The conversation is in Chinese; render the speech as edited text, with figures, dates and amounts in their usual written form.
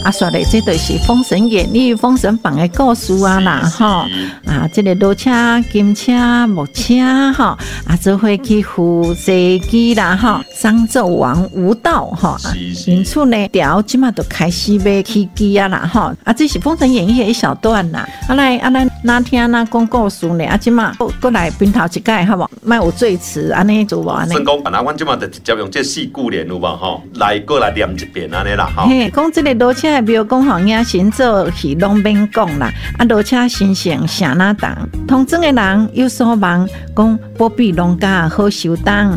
啊，说的这就是《封神演义》《封神榜》的故事啊啦，吼啊，这个罗车、金车、木车，哈啊，做伙去扶西岐啦，哈，商纣王无道，哈，因此呢，条即马就开始要起机啊啦，哈啊，这是《封神演义》的一小段啦。啊来啊，咱哪听哪讲故事呢？啊，即马过来宾头一摆，好无？莫有最迟安尼做无安尼。 算讲，咱即马就直接用这4句联有无吼，过来念一遍安尼啦吼。 嘿，讲这个罗车的庙讲吼，影神做戏拢免讲啦。啊，罗车神圣啥哪当？通真的人有所望，讲保庇农家好收当。